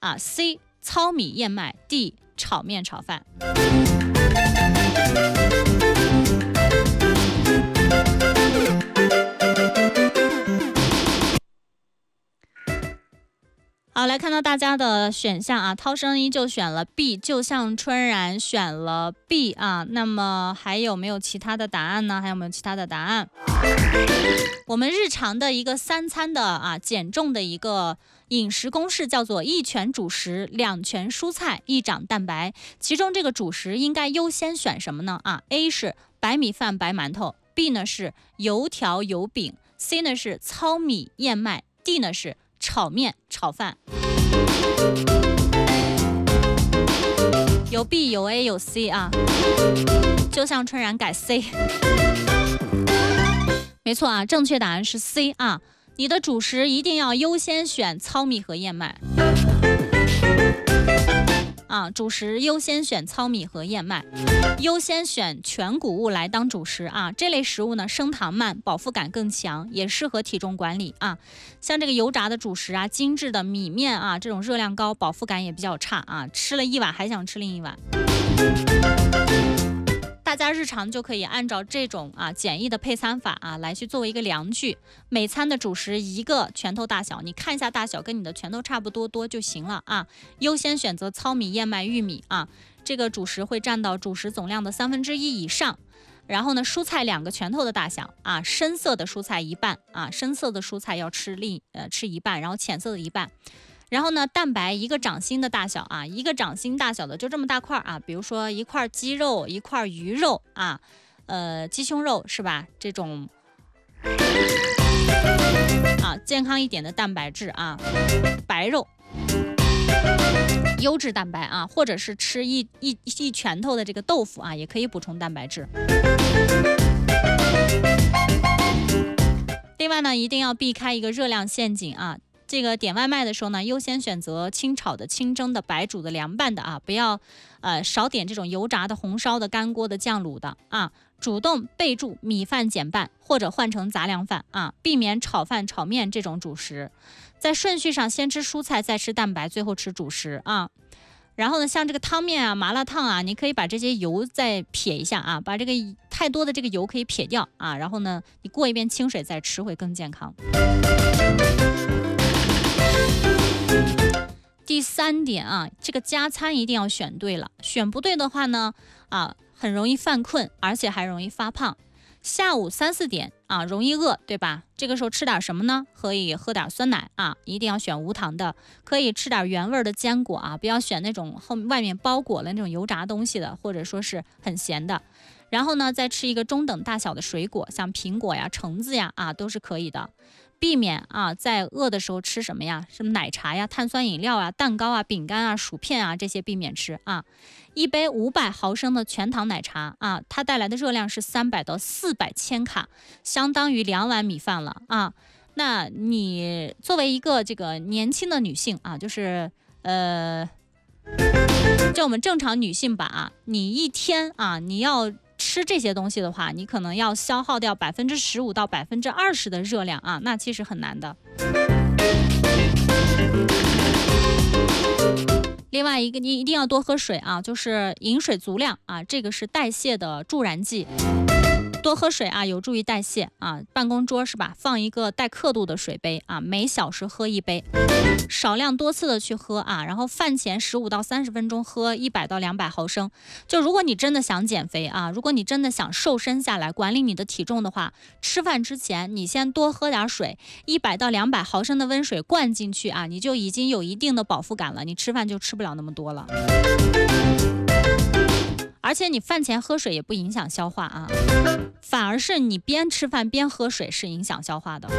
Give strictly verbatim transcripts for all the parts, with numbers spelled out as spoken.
啊 C 糙米燕麦 D 炒面炒饭。好，来看到大家的选项啊，涛声依旧选了 B， 就像春然选了 B 啊，那么还有没有其他的答案呢？还有没有其他的答案？我们日常的一个三餐的啊减重的一个饮食公式叫做一拳主食，两拳蔬菜，一掌蛋白。其中这个主食应该优先选什么呢？啊 ，A 是白米饭、白馒头 ，B 呢是油条、油饼 ，C 呢是糙米燕麦 ，D 呢是炒面炒饭。有 B 有 A 有 C 啊，就像春然改 C。没错啊，正确答案是 C 啊，你的主食一定要优先选糙米和燕麦。啊，主食优先选糙米和燕麦，优先选全谷物来当主食啊。这类食物呢，升糖慢，饱腹感更强，也适合体重管理啊。像这个油炸的主食啊，精致的米面啊，这种热量高，饱腹感也比较差啊，吃了一碗还想吃另一碗。大家日常就可以按照这种啊简易的配餐法啊来去作为一个量具，每餐的主食一个拳头大小，你看一下大小跟你的拳头差不多多就行了啊。优先选择糙米、燕麦、玉米啊，这个主食会占到主食总量的三分之一以上。然后呢，蔬菜两个拳头的大小啊，深色的蔬菜一半啊，深色的蔬菜要吃另呃吃一半，然后浅色的一半。然后呢，蛋白一个掌心的大小啊，一个掌心大小的就这么大块啊，比如说一块鸡肉，一块鱼肉啊，呃，鸡胸肉是吧？这种啊健康一点的蛋白质啊，白肉，优质蛋白啊，或者是吃一一一拳头的这个豆腐啊，也可以补充蛋白质。另外呢，一定要避开一个热量陷阱啊。这个点外卖的时候呢，优先选择清炒的、清蒸的、白煮的、凉拌的啊，不要呃少点这种油炸的、红烧的、干锅的、酱卤的啊。主动备注米饭减半或者换成杂粮饭啊，避免炒饭、炒面这种主食。在顺序上，先吃蔬菜，再吃蛋白，最后吃主食啊。然后呢，像这个汤面啊、麻辣烫啊，你可以把这些油再撇一下啊，把这个太多的这个油可以撇掉啊。然后呢，你过一遍清水再吃会更健康。第三点啊，这个加餐一定要选对了，选不对的话呢，啊，很容易犯困，而且还容易发胖。下午三四点啊，容易饿，对吧？这个时候吃点什么呢？可以喝点酸奶啊，一定要选无糖的。可以吃点原味的坚果啊，不要选那种后外面包裹了那种油炸东西的，或者说是很咸的。然后呢，再吃一个中等大小的水果，像苹果呀、橙子呀啊，都是可以的。避免啊，在饿的时候吃什么呀？什么奶茶呀、碳酸饮料啊、蛋糕啊、饼干啊、薯片啊，这些避免吃啊。一杯五百毫升的全糖奶茶啊，它带来的热量是三百到四百千卡，相当于两碗米饭了啊。那你作为一个这个年轻的女性啊，就是呃，就我们正常女性吧啊，你一天啊，你要吃这些东西的话，你可能要消耗掉百分之十五到百分之二十的热量啊，那其实很难的。另外一个，你一定要多喝水啊，就是饮水足量啊，这个是代谢的助燃剂。多喝水啊，有助于代谢啊。办公桌是吧，放一个带刻度的水杯啊，每小时喝一杯，少量多次的去喝啊。然后饭前十五到三十分钟喝一百到两百毫升。就如果你真的想减肥啊，如果你真的想瘦身下来，管理你的体重的话，吃饭之前你先多喝点水，一百到两百毫升的温水灌进去啊，你就已经有一定的饱腹感了，你吃饭就吃不了那么多了。而且你饭前喝水也不影响消化啊，反而是你边吃饭边喝水是影响消化的。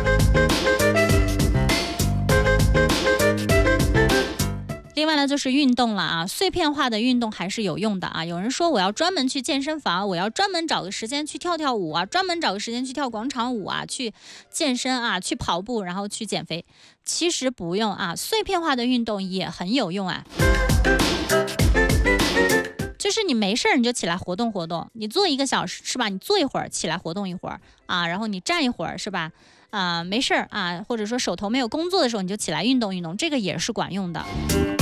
另外呢，就是运动了啊，碎片化的运动还是有用的啊。有人说我要专门去健身房，我要专门找个时间去跳跳舞啊，专门找个时间去跳广场舞啊，去健身啊，去跑步，然后去减肥。其实不用啊，碎片化的运动也很有用啊。就是你没事儿你就起来活动活动，你坐一个小时是吧？你坐一会儿起来活动一会儿啊，然后你站一会儿是吧？啊，没事儿啊，或者说手头没有工作的时候你就起来运动运动，这个也是管用的。